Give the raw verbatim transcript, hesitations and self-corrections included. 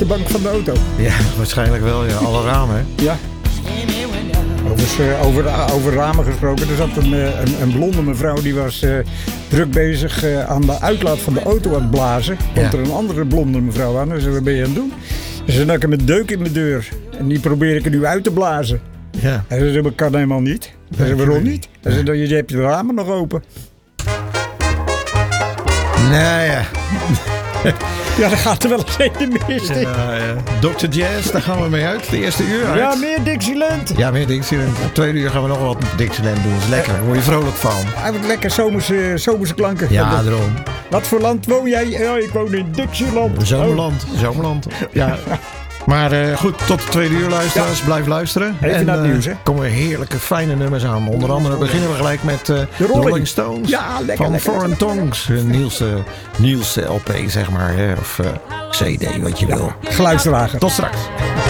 achterbank van de auto. Ja, waarschijnlijk wel. Ja. Alle ramen. Ja. Over, over, over ramen gesproken. Er zat een, een, een blonde mevrouw die was uh, druk bezig uh, aan de uitlaat van de auto aan het blazen. Komt Ja. er een andere blonde mevrouw aan. En ze zei, wat ben je aan het doen? Ze zei, nou, ik heb een deuk in mijn deur. En die probeer ik er nu uit te blazen. Ja. En ze zei, dat kan helemaal niet. Ze zei, waarom niet? Ze zei, je hebt je ramen nog open. Nou ja. Ja, dan gaat er wel eens een mis in. Ja, ja. dokter Jazz, daar gaan we mee uit. De eerste uur uit. Ja, meer Dixieland. Ja, meer Dixieland. Op tweede uur gaan we nog wel wat Dixieland doen. Dat is lekker. Daar word je vrolijk van. Hij wordt lekker zomerse, zomerse klanken. Ja, daarom. Wat voor land woon jij? Ja, ik woon in Dixieland. Zomerland. Zomerland. Ja. Maar uh, goed, tot de tweede uur luisteraars. Ja. Blijf luisteren. Even en, naar het uh, nieuws, hè? komen weer heerlijke, fijne nummers aan. Onder andere beginnen we gelijk met uh, de Rolling. Rolling Stones. Ja, lekker, van lekker, Foreign lekker. Tongues. Uh, Niels, uh, Niels L P, zeg maar. Hè? Of uh, C D, wat je wil. Geluidsdrager. Tot straks.